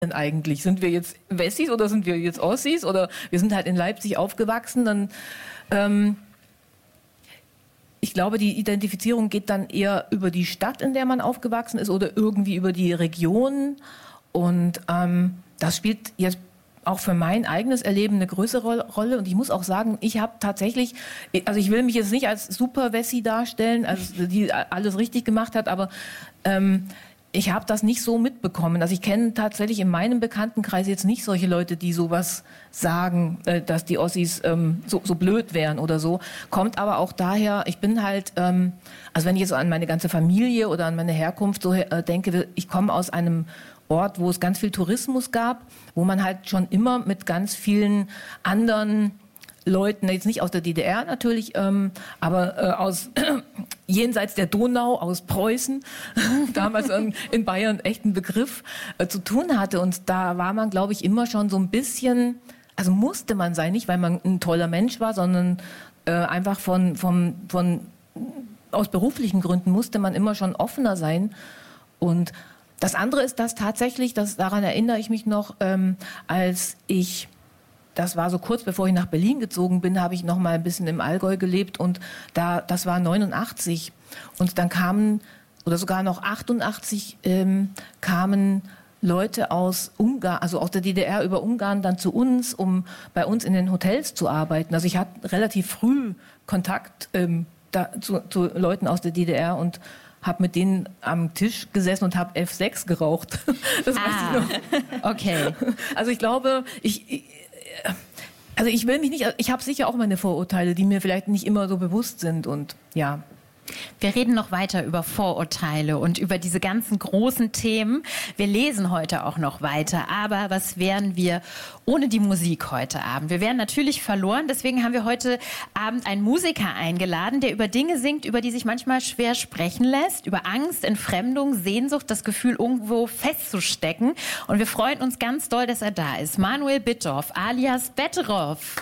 denn eigentlich? Sind wir jetzt Wessis oder sind wir jetzt Ossis? Oder wir sind halt in Leipzig aufgewachsen, dann ich glaube, die Identifizierung geht dann eher über die Stadt, in der man aufgewachsen ist, oder irgendwie über die Region. Und das spielt jetzt auch für mein eigenes Erleben eine größere Rolle. Und ich muss auch sagen, ich habe tatsächlich, also ich will mich jetzt nicht als Super-Wessi darstellen, also die alles richtig gemacht hat, aber ich habe das nicht so mitbekommen. Also ich kenne tatsächlich in meinem Bekanntenkreis jetzt nicht solche Leute, die sowas sagen, dass die Ossis so blöd wären oder so. Kommt aber auch daher, ich bin halt, also wenn ich jetzt so an meine ganze Familie oder an meine Herkunft so denke, ich komme aus einem Ort, wo es ganz viel Tourismus gab, wo man halt schon immer mit ganz vielen anderen Leuten, jetzt nicht aus der DDR natürlich, aber aus jenseits der Donau, aus Preußen, damals in Bayern echt ein Begriff, zu tun hatte. Und da war man, glaube ich, immer schon so ein bisschen, also musste man sein, nicht weil man ein toller Mensch war, sondern einfach aus beruflichen Gründen musste man immer schon offener sein. Und das andere ist, dass tatsächlich, daran erinnere ich mich noch, das war so kurz bevor ich nach Berlin gezogen bin, habe ich noch mal ein bisschen im Allgäu gelebt und das war 89 und dann kamen, oder sogar noch 88, kamen Leute aus Ungarn, also aus der DDR über Ungarn dann zu uns, um bei uns in den Hotels zu arbeiten. Also ich hatte relativ früh Kontakt zu Leuten aus der DDR und habe mit denen am Tisch gesessen und habe F6 geraucht. Das weiß ich noch. Okay. Also ich glaube, ich will mich nicht, ich habe sicher auch meine Vorurteile, die mir vielleicht nicht immer so bewusst sind und ja. Wir reden noch weiter über Vorurteile und über diese ganzen großen Themen. Wir lesen heute auch noch weiter. Aber was wären wir ohne die Musik heute Abend? Wir wären natürlich verloren. Deswegen haben wir heute Abend einen Musiker eingeladen, der über Dinge singt, über die sich manchmal schwer sprechen lässt. Über Angst, Entfremdung, Sehnsucht, das Gefühl, irgendwo festzustecken. Und wir freuen uns ganz doll, dass er da ist. Manuel Bittorf alias Betteroff.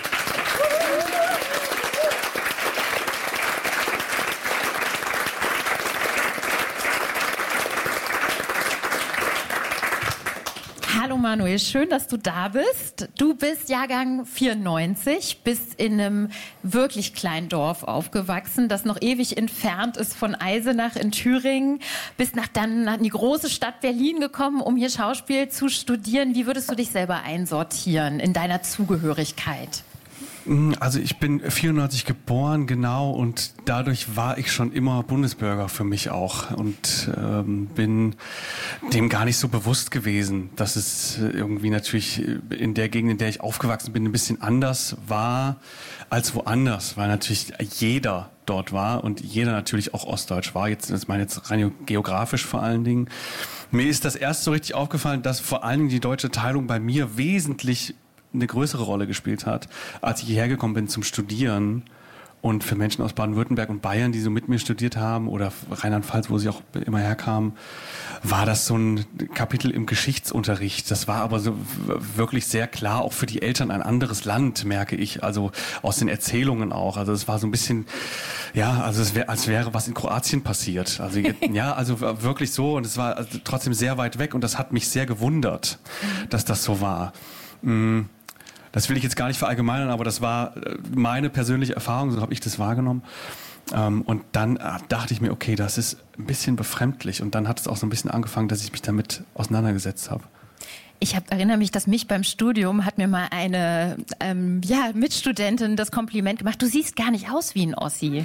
Hallo Manuel, schön, dass du da bist. Du bist Jahrgang 94, bist in einem wirklich kleinen Dorf aufgewachsen, das noch ewig entfernt ist von Eisenach in Thüringen. Bist dann in die große Stadt Berlin gekommen, um hier Schauspiel zu studieren. Wie würdest du dich selber einsortieren in deiner Zugehörigkeit? Also ich bin 94 geboren, genau, und dadurch war ich schon immer Bundesbürger für mich auch und bin dem gar nicht so bewusst gewesen, dass es irgendwie natürlich in der Gegend, in der ich aufgewachsen bin, ein bisschen anders war als woanders, weil natürlich jeder dort war und jeder natürlich auch ostdeutsch war. Jetzt rein geografisch vor allen Dingen. Mir ist das erst so richtig aufgefallen, dass vor allen Dingen die deutsche Teilung bei mir wesentlich eine größere Rolle gespielt hat, als ich hierher gekommen bin zum Studieren. Und für Menschen aus Baden-Württemberg und Bayern, die so mit mir studiert haben, oder Rheinland-Pfalz, wo sie auch immer herkamen, war das so ein Kapitel im Geschichtsunterricht. Das war aber so wirklich sehr klar, auch für die Eltern ein anderes Land, merke ich, also aus den Erzählungen auch. Also es war so ein bisschen, ja, also es als wäre was in Kroatien passiert. Also ja, also wirklich so, und es war also trotzdem sehr weit weg und das hat mich sehr gewundert, dass das so war. Das will ich jetzt gar nicht verallgemeinern, aber das war meine persönliche Erfahrung, so habe ich das wahrgenommen. Und dann dachte ich mir, okay, das ist ein bisschen befremdlich. Und dann hat es auch so ein bisschen angefangen, dass ich mich damit auseinandergesetzt habe. Ich erinnere mich, dass beim Studium hat mir mal eine Mitstudentin das Kompliment gemacht, du siehst gar nicht aus wie ein Ossi.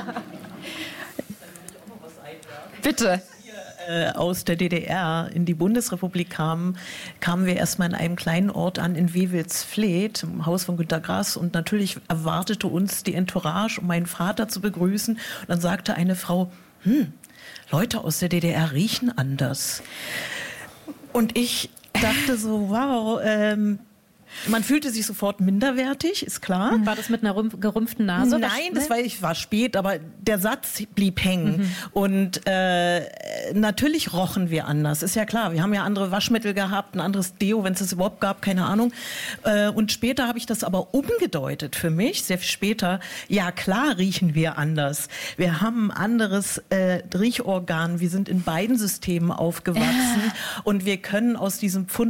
Bitte. Aus der DDR in die Bundesrepublik kamen wir erstmal in einem kleinen Ort an, in Wewelsfleth, im Haus von Günter Grass. Und natürlich erwartete uns die Entourage, um meinen Vater zu begrüßen. Und dann sagte eine Frau, Leute aus der DDR riechen anders. Und ich dachte so, wow, man fühlte sich sofort minderwertig, ist klar. War das mit einer gerümpften Nase? Nein, ich war spät, aber der Satz blieb hängen. Und natürlich rochen wir anders, ist ja klar. Wir haben ja andere Waschmittel gehabt, ein anderes Deo, wenn es das überhaupt gab, keine Ahnung. Und später habe ich das aber umgedeutet für mich, sehr viel später. Ja, klar riechen wir anders. Wir haben ein anderes Riechorgan. Wir sind in beiden Systemen aufgewachsen und wir können aus diesem Pfund